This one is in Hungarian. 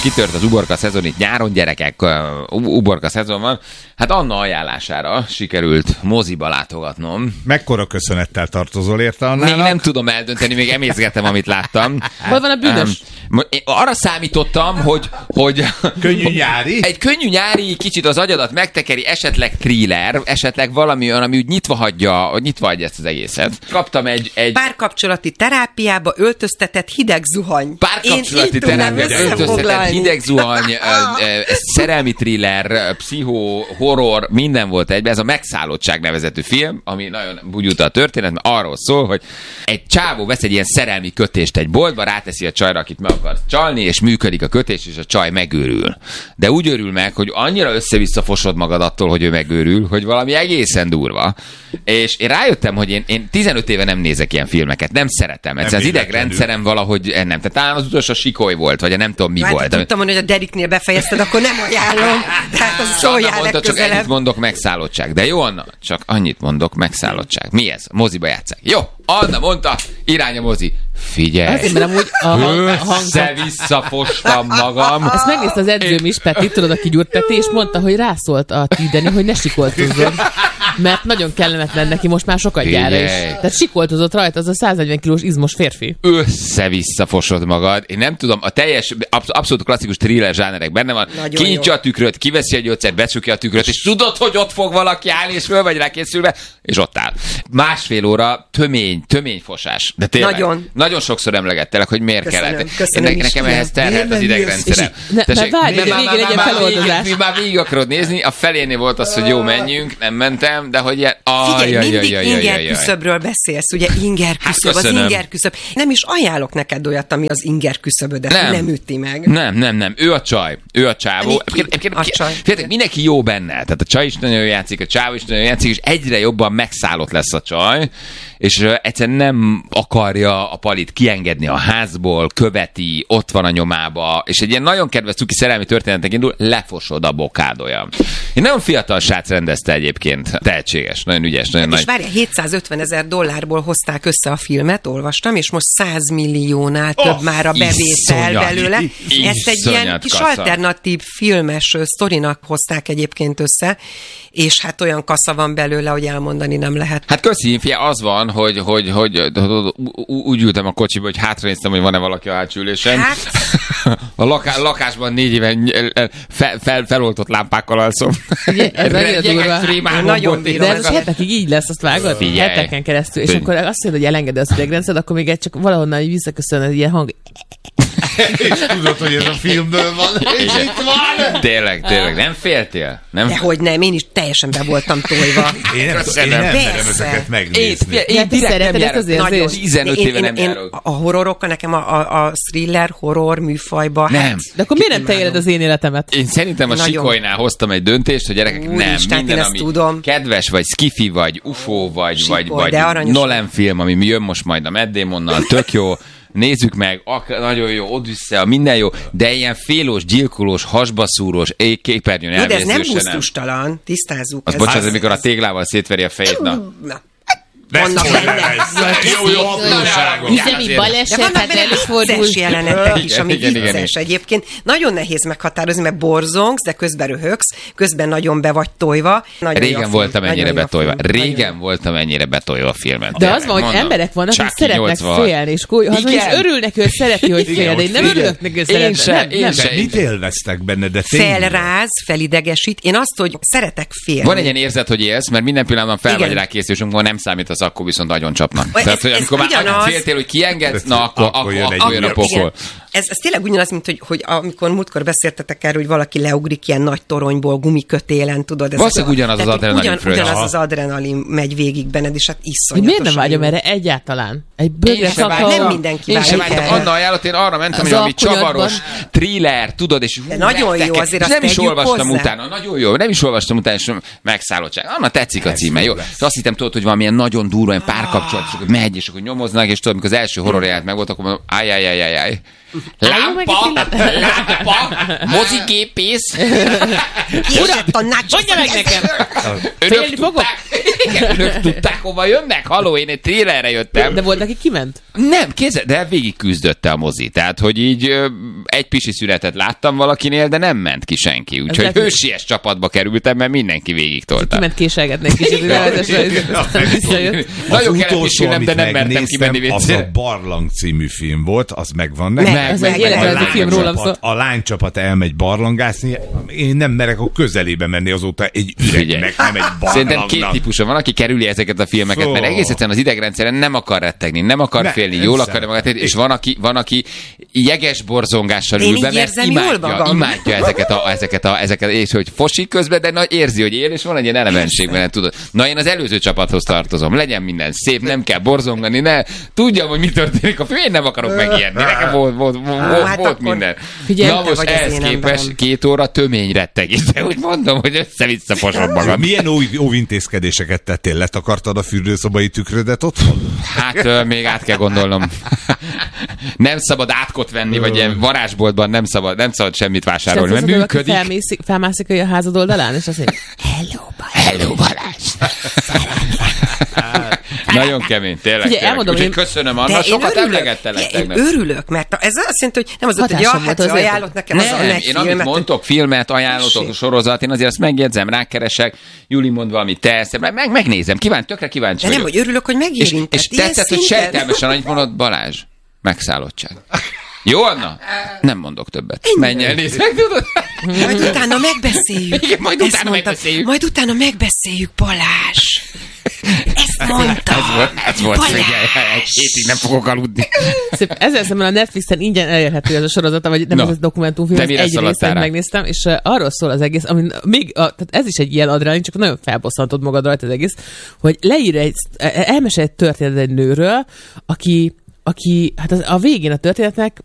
kitört az uborka szezon itt nyáron, gyerekek, uborka szezon van. Hát Anna ajánlására sikerült moziba látogatnom. Mekkora köszönettel tartozol érte Annának? Még nem tudom eldönteni, még emészgetem, amit láttam. Hol van a bűnös? Én arra számítottam, hogy Könnyű nyári? egy könnyű nyári, kicsit az agyadat megtekeri, esetleg thriller, esetleg valami olyan, ami úgy nyitva hagyja ezt az egészet. Kaptam egy párkapcsolati terápiába öltöztetett hideg zuhany. Párkapcsolati terápiába öltöztetett hideg zuhany, szerelmi thriller, pszichó, horror, minden volt egyben. Ez a Megszállottság nevezetű film, ami nagyon bugyuta a történet, mert arról szól, hogy egy csávó vesz egy ilyen szerelmi kötést egy boltba, ráteszi a csajra, akit meg akar csalni, és működik a kötés, és a csaj megőrül. De úgy őrül meg, hogy annyira össze-vissza fosod magad attól, hogy ő megőrül, hogy valami egészen durva. És én rájöttem, hogy én 15 éve nem nézek ilyen filmeket, nem szeretem. Ez az idegrendszerem valahogy nem. Tehát talán az utolsó Sikoly volt, vagy nem tudom mi volt. Tudtam mondani, hogy a Deriknél befejezted, akkor nem ajánlom. Tehát az szóljál legközelebb. Csak ennyit mondok, Megszállottság. De jó, Anna, csak annyit mondok, Megszállottság. Mi ez? Moziba játsszák. Jó, Anna mondta, irány a mozi. Figyelj! Azért, mert amúgy Össze-visszafostam magam. Ezt megnézte az edzőm is, Peti, tudod, aki Gyurgy Peti, és mondta, hogy rászólt a Tideni, hogy ne sikoltozzon. Mert nagyon kellemetlen neki most már sokat gyára is. Tehát sikoltozott rajta az a 140 kilós izmos férfi. Össze-visszafosod magad. Én nem tudom, a teljes, abszolút klasszikus thriller zsánerek benne van. Kinyitja a tükröt, kiveszi egy gyógyszert, becsukja a tükröt, és tudod, hogy ott fog valaki állni, és föl vagy rá készülve, és ott áll. Másfél óra tömény fosás. De tényleg, nagyon sokszor emlegettelek, hogy miért kellett. Nekem ehhez terhelt az idegrendszerem. Várj, hogy a végén legyen feloldozás. Már végig akarod nézni, a felénél volt az, hogy jó, menjünk, nem mentem, de hogy figyelj, mindig inger küszöbről beszélsz, ugye inger küszöb, az inger küszöb. Nem is ajánlok neked olyat, ami az inger küszöbödet nem üti meg. Nem. Ő a csaj. Ő a csávó. Mindenki jó benne. Tehát a csaj is nagyon játszik, a csávó is nagyon játszik, és egyre jobban megszállott lesz a csaj, és egyszerűen nem akarja a Palit kiengedni a házból, követi, ott van a nyomába, és egy ilyen nagyon kedves cuki szerelmi történetek indul, lefosod a bokádója. Egy nagyon fiatal srác rendezte egyébként. Tehetséges, nagyon ügyes, nagyon nagy. És várjál, $750,000 hozták össze a filmet, olvastam, és most 100 milliónál több már a bevétel belőle. Ezt egy ilyen kis alternatív filmes sztorinak hozták egyébként össze, és hát olyan kasza van belőle, hogy elmondani nem lehet. Hát köszi, az van, hogy úgy ültem a kocsiba, hogy hátranéztem, hogy van-e valaki a hátsó ülésen. Hát... A lakásban 4 éve feloltott lámpákkal alszom. Ez nagyon durva. Nagyon de ez hetekig így lesz, azt vágod? Heteken keresztül. És akkor azt mondod, hogy elengeded azt idegrendszert, akkor még csak valahonnan visszaköszönöd ilyen hang. És tudod, hogy ez a filmből van, és itt van. Tényleg, nem féltél? Nem? Dehogy nem, én is teljesen be voltam tojva. Én nem merem ezeket megnézni. Én direkt nem járok. Nagyon 15 éve nem járok. A horrorokkal nekem a thriller, horror műfajba. Nem. Hát, de akkor miért nem te éled az én életemet? Én szerintem a Sikolynál hoztam egy döntést, hogy gyerekek, nem. Minden, ami kedves, vagy skifi, vagy UFO, vagy Nolan film, ami jön most majd a Matt Damonnal, tök jó. Nézzük meg, nagyon jó, Odyssea, minden jó, de ilyen félós, gyilkolós, hasbaszúrós, képernyőn elvérzősen. De ez nem gusztustalan, tisztázzuk. Az bocsánat, amikor a téglával szétveri a fejét, na. Vannak benne jó apróságok. Üzemi baleset, de vannak benne vicces jelenetek is, ami igen. vicces egyébként. Nagyon nehéz meghatározni, mert borzongsz, de közben röhögsz, közben nagyon be vagy tojva. Régen voltam ennyire betojva a filmen. De az van, hogy emberek vannak, akik szeretnek félni, és is örülnek, hogy szereti, hogy fél, de én nem örülök neki, hogy szeretnek. Mit élveztek benne, de felráz, felidegesít. Én azt, hogy szeretek félni. Van egy ilyen érzet, hogy élsz, mert minden pillanatban fel vagy rá készül, és amikor nem számít, az akkor viszont nagyon csapnak. Tehát, hogy amikor már féltél, hogy kiengedsz, na akkor jön a pokol. Ez tényleg ugyanaz, mint hogy amikor múltkor beszéltetek erről, hogy valaki leugrik ilyen nagy toronyból, gumikötélen, tudod. Valószínűleg ugyanaz az adrenalin fröccs. Ugyanaz az adrenalin megy végig benned, és hát iszonyatos. Miért nem vágyom erre egyáltalán? Egy bögre kakao. Nem mindenki vágyik erre. Anna ajánlott, én arra mentem, hogy valami csavaros, thriller, tudod, és nagyon jó, azért nem is olvastam utána. Nagyon jó, nem is olvastam utána, és Megszállottság. Anna tetszik a címe, jó? És azt hittem, tudod, hogy valamilyen nagyon durva, párkapcsolat, és akkor megy, és akkor nyomoznak, és tudod, amikor az első horror jelent meg volt, akkor mondom, áj. Lámpa, mozigépész. Uram, mondja meg nekem! Önök tudták, hova jönnek? Halló, én egy trélerre jöttem. De volt, aki kiment? Nem, de végig küzdötte a mozi. Tehát, hogy így egy pisi szünetet láttam valakinél, de nem ment ki senki. Úgyhogy hősies csapatba kerültem, mert mindenki végig tolta. Kiment késelgetni egy kicsit, visszajött. Nagyon kellemes film, de nem mertem kimenni az a Barlang című film volt, az megvan nekem. A lánycsapat elmegy barlangászni, én nem merek a közelébe menni azóta egy üregnek, nem egy barlangnak. Szerintem két típusa van, aki kerüli ezeket a filmeket, mert egész egyszerűen az idegrendszeren nem akar rettegni, nem akar félni, jól akarja magát, és van, aki jeges borzongással ül be, mert imádja ezeket, és hogy fosik közben, de érzi, hogy él, és van egy ilyen elevenségben, tudod. Na, én az előző csapathoz tartozom, legyen minden szép, nem kell borzongani, ne tudjam, hogy mi történik a film, én nem akarok megijedni, nekem volt minden. Na most ehhez képest 2 óra tömény rettegés, de úgy mondom, hogy össze-vissza posod magad. Milyen óvintézkedéseket tettél? Letakartad a fürdőszobai tükrödet otthon? Hát még át kell gondolnom. Nem szabad átkot venni, vagy ilyen varázsboltban nem szabad semmit vásárolni, mert működik. Felmászik a házad oldalán, és azt mondja, hello Balázs. Nagyon kemény, tényleg. Ugye, elmondom, úgyhogy köszönöm, Anna, sokat emlegettelek tegnap. Én örülök, mert ez azt jelenti, hogy nem az ott, hogy hát ajánlott nekem az a filmet. Én amit mondtok, filmet, ajánlotok, sorozat, én azért azt megjegyzem, rákeresek, Juli mond valamit, te megnézem, tökre kíváncsi vagyok. De nem, hogy örülök, hogy megérintett. És tetszett, hogy sejtelmesen, annyit mondod, Balázs, megszállottság. Jó, Anna? Nem mondok többet. Menj el, nézd meg, tudod? Majd utána megbeszéljük. Igen, majd utána megbeszéljük, Balázs. Ezt mondta. Ez volt. Egy hétig nem fogok aludni. Szép, ezzel szemben a Netflixen ingyen elérhető ez a sorozata, vagy nem ez a dokumentumfilm, ez egy részt megnéztem, és arról szól az egész, ami tehát ez is egy ilyen adrenalin, csak nagyon felbosszantod magad rajta az egész, hogy elmesél egy történet egy nőről, aki hát a végén a történetnek